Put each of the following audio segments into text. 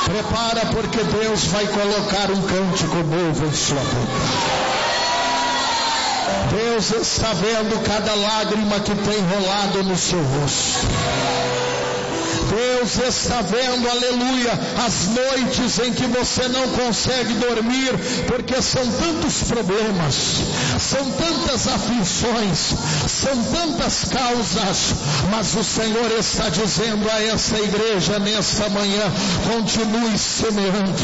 Prepara, porque Deus vai colocar um cântico novo em sua boca. Deus está vendo cada lágrima que tem rolado no seu rosto. Deus está vendo, aleluia, as noites em que você não consegue dormir, porque são tantos problemas, são tantas aflições, são tantas causas, mas o Senhor está dizendo a essa igreja nesta manhã: continue semeando,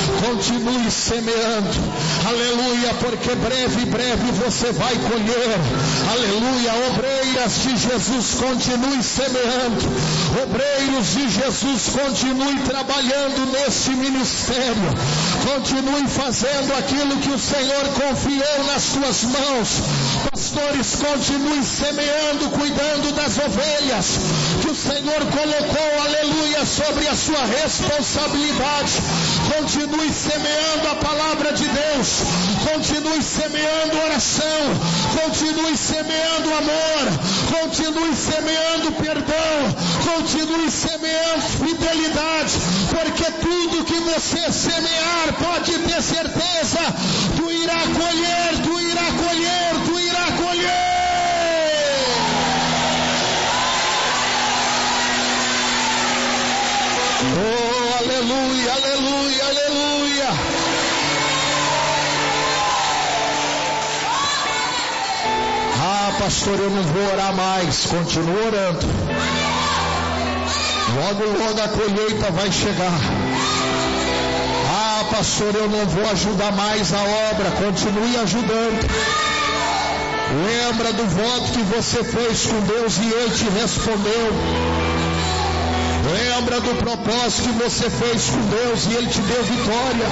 aleluia, porque breve você vai colher, aleluia. Obreiras de Jesus, continue semeando. Obreiros de Jesus, continue trabalhando nesse ministério, continue fazendo aquilo que o Senhor confiou nas suas mãos. Pastores, continue semeando, cuidando das ovelhas que o Senhor colocou, aleluia, sobre a sua responsabilidade. Continue semeando a palavra de Deus, continue semeando oração, continue semeando amor, continue semeando perdão, continue semeando fidelidade, porque tudo que você semear, pode ter certeza, tu irá colher, tu irá colher, tu irá colher. Oh, aleluia, aleluia, aleluia. Ah, pastor, eu não vou orar mais. Continua orando. Logo a colheita vai chegar. Ah, pastor, eu não vou ajudar mais a obra. Continue ajudando. Lembra do voto que você fez com Deus e Ele te respondeu. Lembra do propósito que você fez com Deus e Ele te deu vitória.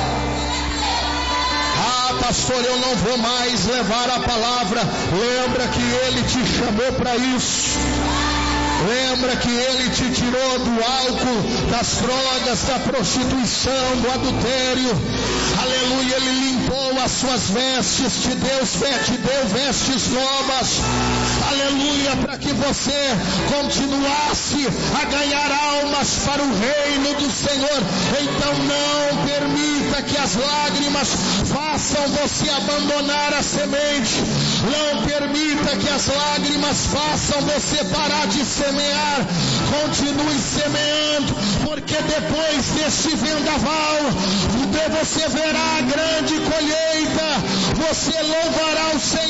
Ah, pastor, eu não vou mais levar a palavra. Lembra que Ele te chamou para isso. Lembra que Ele te tirou do álcool, das drogas, da prostituição, do adultério. Aleluia, Ele limpou as suas vestes, te deu vestes novas. Aleluia, para que você continuasse a ganhar almas para o reino do Senhor. Então não permita que as lágrimas façam você abandonar a semente. Não permita que as lágrimas façam você parar de semear. Continue semeando, porque depois deste vendaval você verá a grande colheita. Você louvará o Senhor.